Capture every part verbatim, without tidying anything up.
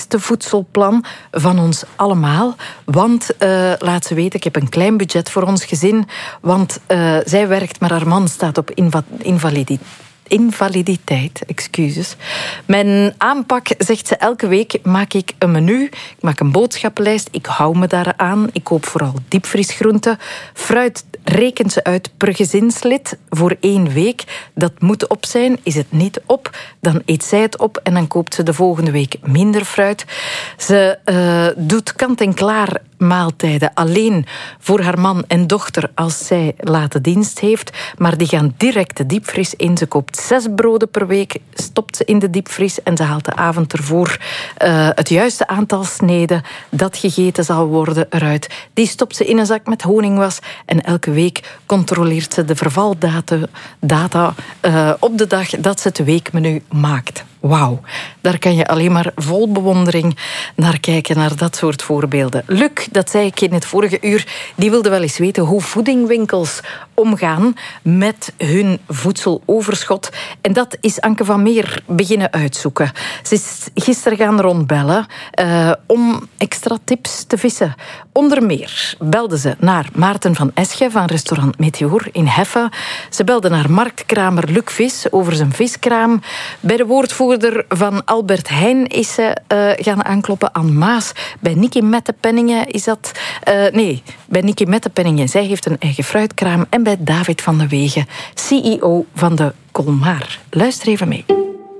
beste voedselplan van ons allemaal. Want, uh, laat ze weten, ik heb een klein budget voor ons gezin. Want uh, zij werkt, maar haar man staat op inva- invaliditeit. Invaliditeit, excuses. Mijn aanpak, zegt ze, elke week maak ik een menu. Ik maak een boodschappenlijst. Ik hou me daaraan. Ik koop vooral diepvriesgroenten. Fruit rekent ze uit per gezinslid voor één week. Dat moet op zijn. Is het niet op, dan eet zij het op en dan koopt ze de volgende week minder fruit. Ze uh, doet kant-en-klaar maaltijden alleen voor haar man en dochter als zij late dienst heeft. Maar die gaan direct de diepvries in. Ze koopt zes broden per week, stopt ze in de diepvries en ze haalt de avond ervoor uh, het juiste aantal sneden dat gegeten zal worden eruit. Die stopt ze in een zak met honingwas en elke week controleert ze de vervaldata data, uh, op de dag dat ze het weekmenu maakt. Wauw, daar kan je alleen maar vol bewondering naar kijken, naar dat soort voorbeelden. Luc, dat zei ik in het vorige uur, die wilde wel eens weten hoe voedingwinkels omgaan met hun voedseloverschot. En dat is Anke van Meer beginnen uitzoeken. Ze is gisteren gaan rondbellen uh, om extra tips te vissen. Onder meer belde ze naar Maarten van Esche van restaurant Meteor in Heffe. Ze belde naar marktkramer Luc Vis over zijn viskraam. Bij de woordvoerder van Albert Heijn is ze uh, gaan aankloppen aan Maas. Bij Nicky Mettepenningen is dat... Uh, nee, bij Nicky Mettepenningen. Zij heeft een eigen fruitkraam. En bij David van de Wegen, C E O van de Colmar. Luister even mee.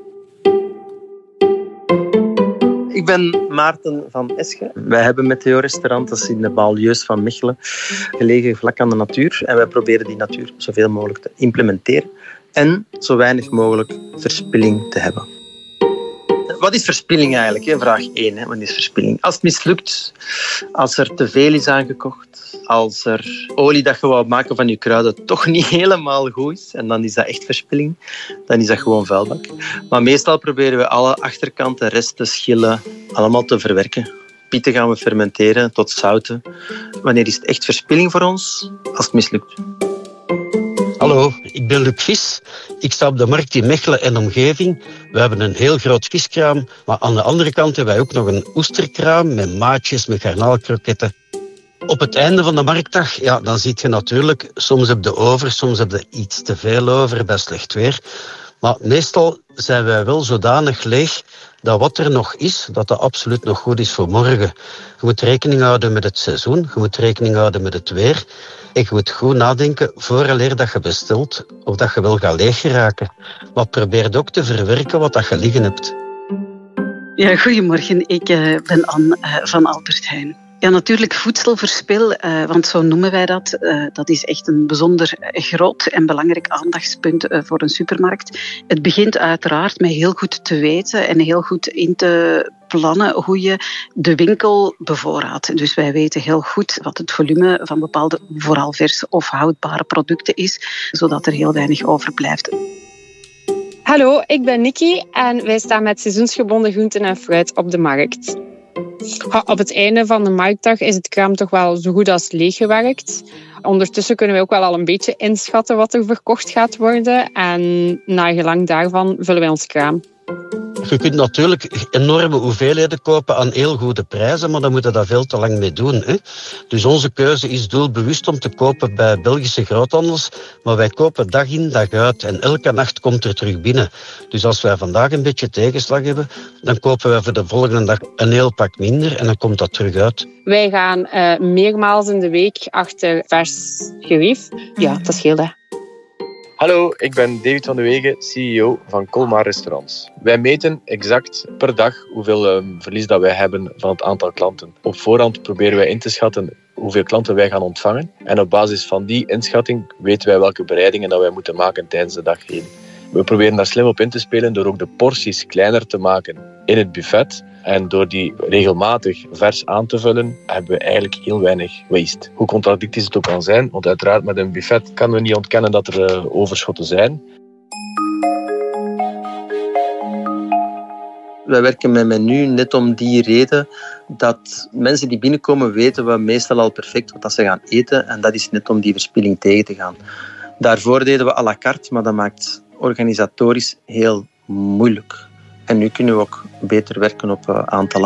Ik ben Maarten van Esche. Wij hebben Meteor-restaurant, dat is in de banlieues van Mechelen, gelegen vlak aan de natuur. En wij proberen die natuur zoveel mogelijk te implementeren en zo weinig mogelijk verspilling te hebben. Wat is verspilling eigenlijk? Hè? Vraag één. Hè? Wat is verspilling? Als het mislukt, als er te veel is aangekocht, als er olie dat je wou maken van je kruiden toch niet helemaal goed is, en dan is dat echt verspilling, dan is dat gewoon vuilbak. Maar meestal proberen we alle achterkanten, resten, schillen, allemaal te verwerken. Pieten gaan we fermenteren tot zouten. Wanneer is het echt verspilling voor ons? Als het mislukt. Hallo, ik ben Luc Vis. Ik sta op de markt in Mechelen en omgeving. We hebben een heel groot viskraam, maar aan de andere kant hebben wij ook nog een oesterkraam met maatjes, met garnaalkroketten. Op het einde van de marktdag, ja, dan zie je natuurlijk, soms heb je over, soms heb je iets te veel over bij slecht weer. Maar meestal zijn wij wel zodanig leeg dat wat er nog is, dat dat absoluut nog goed is voor morgen. Je moet rekening houden met het seizoen, je moet rekening houden met het weer. En je moet goed nadenken vooraleer dat je bestelt of dat je wel gaat leeggeraken. Maar probeer ook te verwerken wat dat je liggen hebt. Ja, goedemorgen. Ik uh, ben Anne uh, van Albert Heijn. Ja, natuurlijk voedselverspil, uh, want zo noemen wij dat. Uh, dat is echt een bijzonder groot en belangrijk aandachtspunt uh, voor een supermarkt. Het begint uiteraard met heel goed te weten en heel goed in te plannen hoe je de winkel bevoorraadt. Dus wij weten heel goed wat het volume van bepaalde, vooral verse of houdbare producten is, zodat er heel weinig overblijft. Hallo, ik ben Nikki en wij staan met seizoensgebonden groenten en fruit op de markt. Op het einde van de marktdag is het kraam toch wel zo goed als leeggewerkt. Ondertussen kunnen we ook wel al een beetje inschatten wat er verkocht gaat worden. En naar gelang daarvan vullen wij ons kraam. Je kunt natuurlijk enorme hoeveelheden kopen aan heel goede prijzen, maar dan moet je daar veel te lang mee doen. Hè? Dus onze keuze is doelbewust om te kopen bij Belgische groothandels, maar wij kopen dag in dag uit en elke nacht komt er terug binnen. Dus als wij vandaag een beetje tegenslag hebben, dan kopen wij voor de volgende dag een heel pak minder en dan komt dat terug uit. Wij gaan uh, meermaals in de week achter vers gerief. Ja, dat scheelt hè. Hallo, ik ben David van de Wegen, C E O van Colmar Restaurants. Wij meten exact per dag hoeveel um, verlies dat wij hebben van het aantal klanten. Op voorhand proberen wij in te schatten hoeveel klanten wij gaan ontvangen. En op basis van die inschatting weten wij welke bereidingen dat wij moeten maken tijdens de dag heen. We proberen daar slim op in te spelen door ook de porties kleiner te maken in het buffet. En door die regelmatig vers aan te vullen, hebben we eigenlijk heel weinig waste. Hoe contradictisch het ook kan zijn, want uiteraard met een buffet kunnen we niet ontkennen dat er uh, overschotten zijn. Wij werken met menu net om die reden dat mensen die binnenkomen weten we meestal al perfect wat ze gaan eten. En dat is net om die verspilling tegen te gaan. Daarvoor deden we à la carte, maar dat maakt organisatorisch heel moeilijk. En nu kunnen we ook beter werken op aantallen.